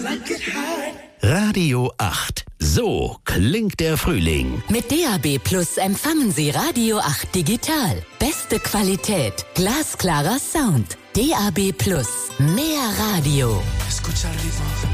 Radio 8. So klingt der Frühling. Mit DAB Plus empfangen Sie Radio 8 digital. Beste Qualität, glasklarer Sound. DAB Plus, mehr Radio. Escucha el ritmo.